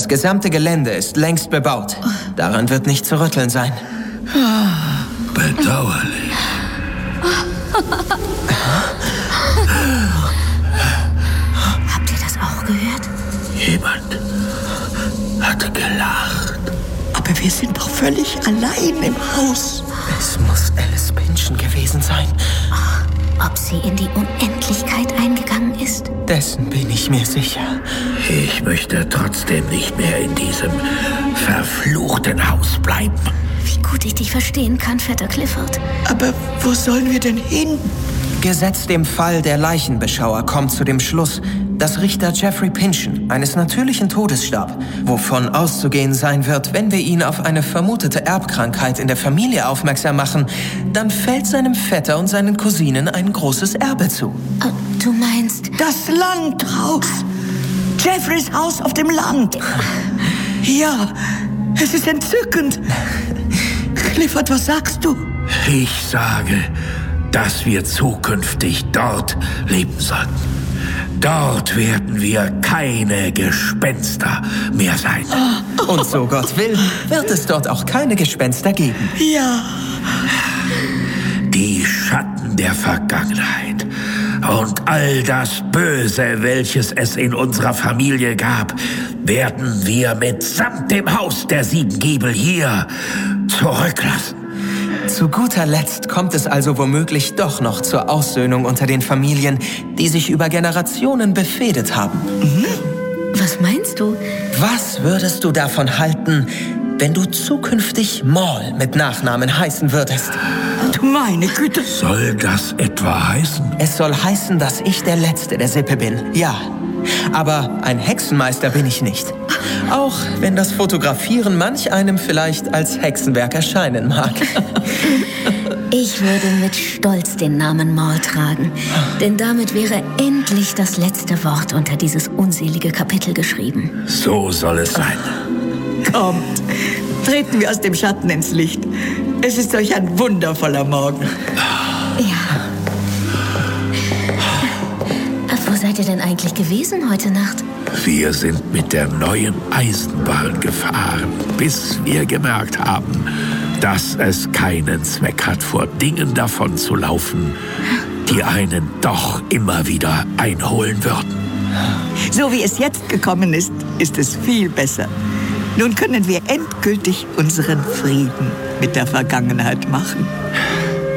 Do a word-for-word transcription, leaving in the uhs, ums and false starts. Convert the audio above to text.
Das gesamte Gelände ist längst bebaut. Daran wird nicht zu rütteln sein. Bedauerlich. Habt ihr das auch gehört? Jemand hatte gelacht. Aber wir sind doch völlig allein im Haus. Es muss Alice Pynchon gewesen sein. Ob sie in die Unendlichkeit eingegangen ist? Dessen bin ich mir sicher. Ich möchte trotzdem nicht mehr in diesem verfluchten Haus bleiben. Wie gut ich dich verstehen kann, Vetter Clifford. Aber wo sollen wir denn hin? Gesetzt dem Fall, der Leichenbeschauer kommt zu dem Schluss, dass Richter Jeffrey Pynchon eines natürlichen Todes starb, wovon auszugehen sein wird, wenn wir ihn auf eine vermutete Erbkrankheit in der Familie aufmerksam machen, dann fällt seinem Vetter und seinen Cousinen ein großes Erbe zu. Oh, du meinst... Das Landhaus. Jeffreys Haus auf dem Land. Ja, es ist entzückend. Clifford, was sagst du? Ich sage, dass wir zukünftig dort leben sollten. Dort werden wir keine Gespenster mehr sein. Und so Gott will, wird es dort auch keine Gespenster geben. Ja. Die Schatten der Vergangenheit und all das Böse, welches es in unserer Familie gab, werden wir mitsamt dem Haus der sieben Giebel hier zurücklassen. Zu guter Letzt kommt es also womöglich doch noch zur Aussöhnung unter den Familien, die sich über Generationen befehdet haben. Mhm. Was meinst du? Was würdest du davon halten, wenn du zukünftig Maul mit Nachnamen heißen würdest? Du meine Güte. Soll das etwa heißen? Es soll heißen, dass ich der Letzte der Sippe bin, ja. Aber ein Hexenmeister bin ich nicht. Auch wenn das Fotografieren manch einem vielleicht als Hexenwerk erscheinen mag. Ich würde mit Stolz den Namen Maul tragen, denn damit wäre endlich das letzte Wort unter dieses unselige Kapitel geschrieben. So soll es sein. Kommt, treten wir aus dem Schatten ins Licht. Es ist solch ein wundervoller Morgen. Ja. Wo seid ihr denn eigentlich gewesen heute Nacht? Wir sind mit der neuen Eisenbahn gefahren, bis wir gemerkt haben, dass es keinen Zweck hat, vor Dingen davon zu laufen, die einen doch immer wieder einholen würden. So wie es jetzt gekommen ist, ist es viel besser. Nun können wir endgültig unseren Frieden mit der Vergangenheit machen.